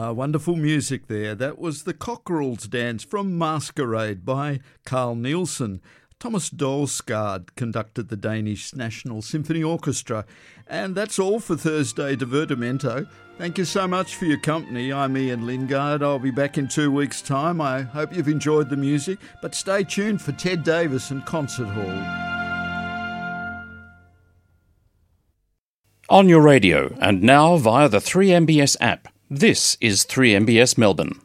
Wonderful music there. That was the Cockerels Dance from Masquerade by Carl Nielsen. Thomas Dahlskard conducted the Danish National Symphony Orchestra. And that's all for Thursday Divertimento. Thank you so much for your company. I'm Ian Lingard. I'll be back in 2 weeks' time. I hope you've enjoyed the music, but stay tuned for Ted Davis and Concert Hall. On your radio and now via the 3MBS app. This is 3MBS Melbourne.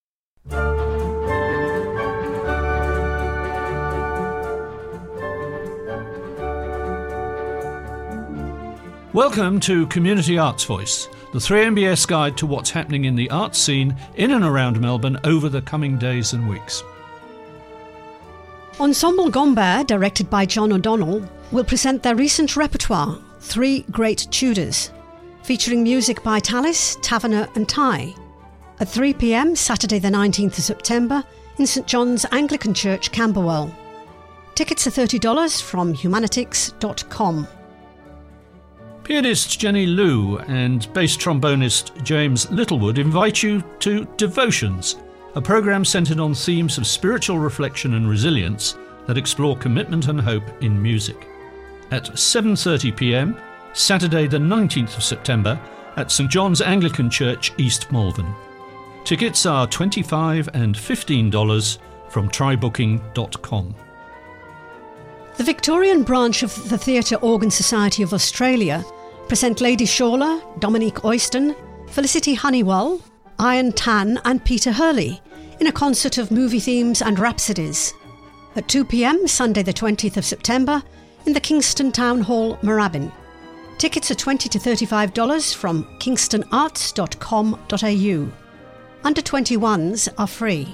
Welcome to Community Arts Voice, the 3MBS guide to what's happening in the arts scene in and around Melbourne over the coming days and weeks. Ensemble Gombert, directed by John O'Donnell, will present their recent repertoire, Three Great Tudors, featuring music by Tallis, Taverner and Tye, at 3 p.m. Saturday the 19th of September in St John's Anglican Church, Camberwell. Tickets are $30 from humanitix.com. Pianist Jenny Liu and bass trombonist James Littlewood invite you to Devotions, a programme centred on themes of spiritual reflection and resilience that explore commitment and hope in music. At 7:30 p.m, Saturday the 19th of September at St John's Anglican Church, East Malvern. Tickets are $25 and $15 from trybooking.com. The Victorian branch of the Theatre Organ Society of Australia present Lady Shawler, Dominique Oyston, Felicity Honeywell, Ian Tan and Peter Hurley in a concert of movie themes and rhapsodies. At 2 p.m, Sunday the 20th of September in the Kingston Town Hall, Moorabbin. Tickets are $20 to $35 from kingstonarts.com.au. Under 21s are free.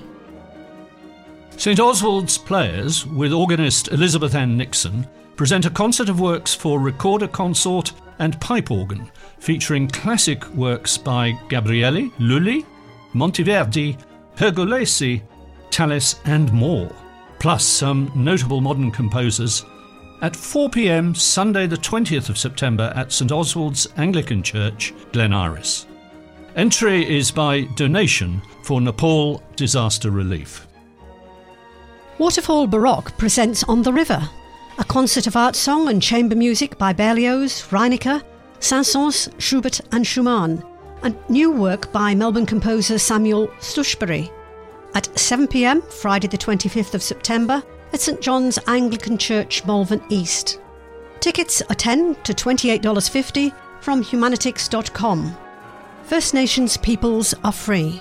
St Oswald's Players, with organist Elizabeth Ann Nixon, present a concert of works for recorder consort and pipe organ, featuring classic works by Gabriele, Lully, Monteverdi, Pergolesi, Tallis and more, plus some notable modern composers, at 4 p.m. Sunday the 20th of September at St Oswald's Anglican Church, Glen Iris. Entry is by donation for Nepal disaster relief. Waterfall Baroque presents On the River, a concert of art song and chamber music by Berlioz, Reinecke, Saint-Saëns, Schubert and Schumann, and new work by Melbourne composer Samuel Stuchbury. At 7 p.m, Friday the 25th of September, at St John's Anglican Church, Malvern East. Tickets are $10 to $28.50 from humanitix.com. First Nations peoples are free.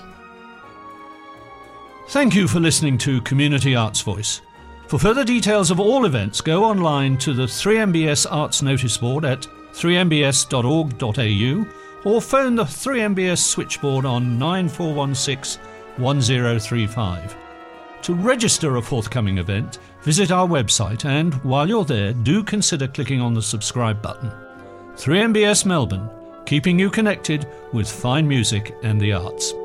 Thank you for listening to Community Arts Voice. For further details of all events, go online to the 3MBS Arts Notice Board at 3mbs.org.au or phone the 3MBS switchboard on 9416 1035. To register a forthcoming event, visit our website and, while you're there, do consider clicking on the subscribe button. 3MBS Melbourne, keeping you connected with fine music and the arts.